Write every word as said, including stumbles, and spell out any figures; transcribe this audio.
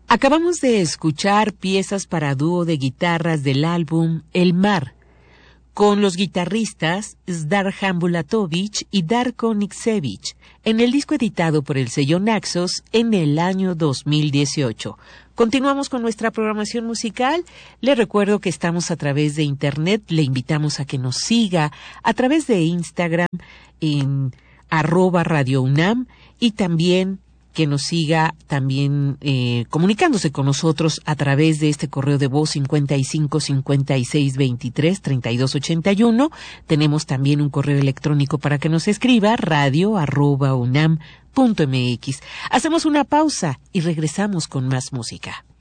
Acabamos de escuchar piezas para dúo de guitarras del álbum El Mar, con los guitarristas Zdarhan Bulatovic y Darko Niksevich, en el disco editado por el sello Naxos en el año dos mil dieciocho. Continuamos con nuestra programación musical. Le recuerdo que estamos a través de internet. Le invitamos a que nos siga a través de Instagram en arroba Radio UNAM y también que nos siga también eh, comunicándose con nosotros a través de este correo de voz cincuenta y cinco cincuenta y seis veintitrés treinta y dos ochenta y uno. Tenemos también un correo electrónico para que nos escriba, radio arroba unam punto mx. Hacemos una pausa y regresamos con más música.